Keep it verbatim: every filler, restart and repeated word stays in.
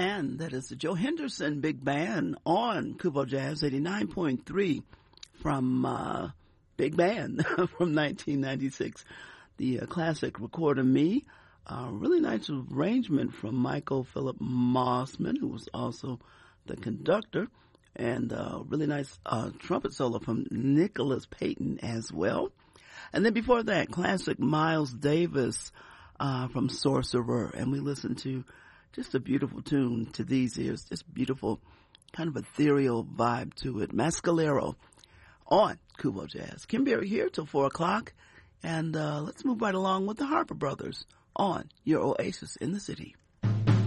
And that is the Joe Henderson Big Band on Kubo Jazz eighty-nine point three from uh, Big Band from nineteen ninety-six. The uh, classic Record of Me. A uh, really nice arrangement from Michael Philip Mossman, who was also the conductor. And a uh, really nice uh, trumpet solo from Nicholas Payton as well. And then before that, classic Miles Davis uh, from Sorcerer. And we listened to just a beautiful tune to these ears. Just beautiful, kind of ethereal vibe to it. Mescalero on Kubo Jazz. Kim Berry here till four o'clock. And uh, let's move right along with the Harper Brothers on your Oasis in the City.